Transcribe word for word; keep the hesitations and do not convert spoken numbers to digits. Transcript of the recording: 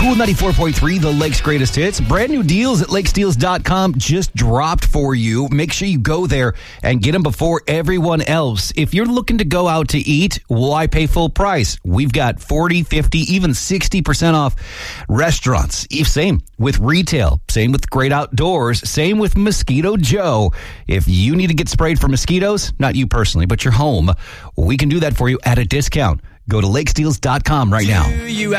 Cool ninety-four point three, the Lake's greatest hits. Brand new deals at lake steals dot com just dropped for you. Make sure you go there and get them before everyone else. If you're looking to go out to eat, why pay full price? We've got forty, fifty, even sixty percent off restaurants. Same with retail. Same with Great Outdoors. Same with Mosquito Joe. If you need to get sprayed for mosquitoes, not you personally, but your home, we can do that for you at a discount. Go to lake steals dot com right now. You